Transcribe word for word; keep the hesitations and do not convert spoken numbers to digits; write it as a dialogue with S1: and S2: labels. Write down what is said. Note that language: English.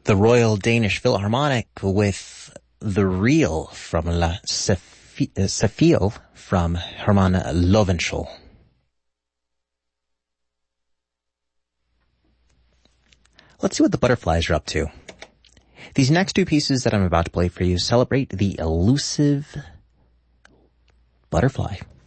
S1: the Royal Danish Philharmonic with The Reel from La Saffiel from Herman Lovenschul. Let's see what the Butterflies are up to. These next two pieces that I'm about to play for you celebrate the elusive butterfly.